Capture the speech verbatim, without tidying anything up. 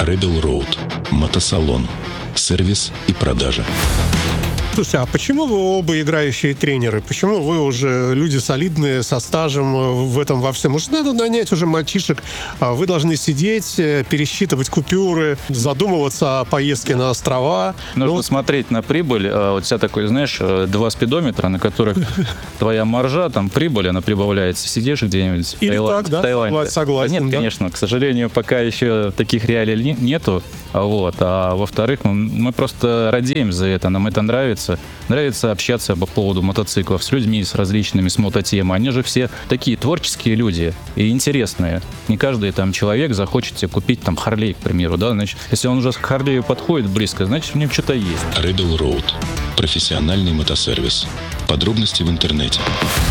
Rebel Road. Мотосалон. Сервис и продажа. Слушайте, а почему вы оба играющие тренеры? Почему вы уже люди солидные, со стажем в этом во всем? Может, надо нанять уже мальчишек? Вы должны сидеть, пересчитывать купюры, задумываться о поездке на острова. Нужно ну, смотреть на прибыль. У тебя такой, знаешь, два спидометра, на которых твоя маржа, там прибыль, она прибавляется. Сидишь где-нибудь Или в так, да? Таиланде. Согласен, Нет, да? конечно, к сожалению, пока еще таких реалий нету. Вот. А во-вторых, мы, мы просто радеем за это, нам это нравится. Нравится общаться по поводу мотоциклов с людьми, с различными, с мототемой. Они же все такие творческие люди и интересные. Не каждый там человек захочет себе купить там Харлей, к примеру, да, значит, если он уже к Харлею подходит близко, значит, в нем что-то есть. Rebel Road. Профессиональный мотосервис. Подробности в интернете.